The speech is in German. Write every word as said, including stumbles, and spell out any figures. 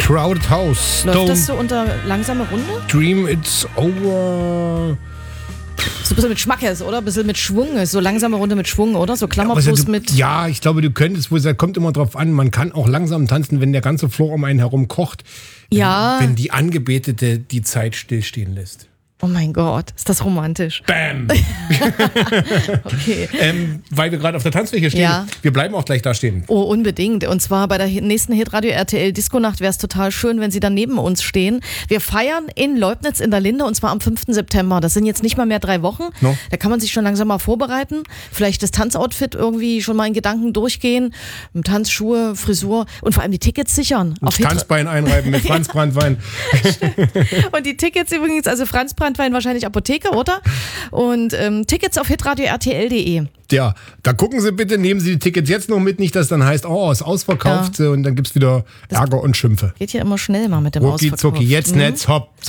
Crowded House. Läuft Don't das so unter langsame Runde? Dream It's Over. So ein bisschen mit Schmackes, oder? Ein bisschen mit Schwung. So langsame Runde mit Schwung, oder? So Klammerblues Also du, mit... ja, ich glaube, du könntest wohl, das kommt immer drauf an, man kann auch langsam tanzen, wenn der ganze Floor um einen herum kocht. Wenn, Ja. Wenn die Angebetete die Zeit stillstehen lässt. Oh mein Gott, ist das romantisch. Bam! Okay. ähm, weil wir gerade auf der Tanzfläche stehen. Ja. Wir bleiben auch gleich da stehen. Oh, unbedingt. Und zwar bei der nächsten Hitradio R T L Disco-Nacht wäre es total schön, wenn Sie dann neben uns stehen. Wir feiern in Leubnitz in der Linde und zwar am fünften September. Das sind jetzt nicht mal mehr drei Wochen. No. Da kann man sich schon langsam mal vorbereiten. Vielleicht das Tanzoutfit irgendwie schon mal in Gedanken durchgehen. Tanzschuhe, Frisur und vor allem die Tickets sichern. Das Tanzbein einreiben mit Franz Brandwein. Und die Tickets übrigens, also Franz Brandwein wahrscheinlich Apotheke, oder? Und ähm, Tickets auf hitradio R T L punkt de. Ja, da gucken Sie bitte, nehmen Sie die Tickets jetzt noch mit, nicht, dass dann heißt, oh, ist ausverkauft Ja. und dann gibt's wieder Ärger und Schimpfe. Geht hier immer schnell mal mit dem Rucki Ausverkauf. zucki, jetzt Mhm. Netz, hopp.